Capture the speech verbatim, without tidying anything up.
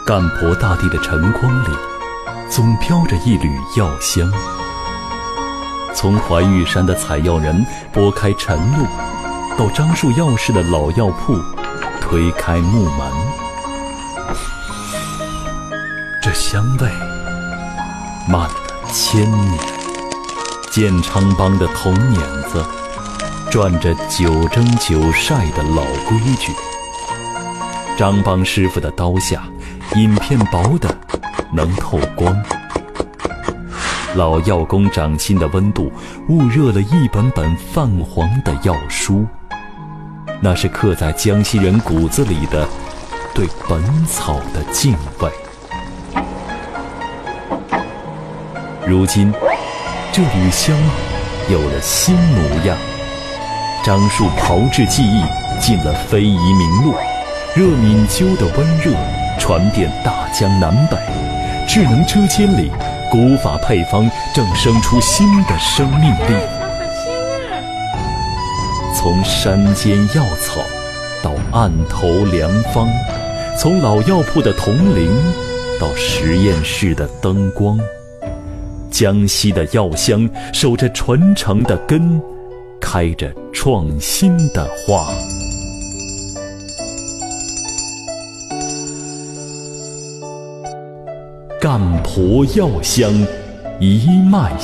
干婆大地的晨光里，总飘着一缕药香。从怀玉山的采药人拨开晨露，到樟树药市的老药铺推开木门，这香味漫了千年。建昌帮的铜碾子转着九蒸九晒的老规矩，张帮师傅的刀下影片薄的能透光。老药工掌心的温度焐热了一本本泛黄的药书，那是刻在江西人骨子里的对本草的敬畏。如今这缕香有了新模样，樟树炮制技艺进了非遗名录，热敏灸的温热传遍大江南北，智能车间里古法配方正生出新的生命力。从山间药草到案头良方，从老药铺的铜铃到实验室的灯光，江西的药香守着传承的根，开着创新的花。干婆药香一脉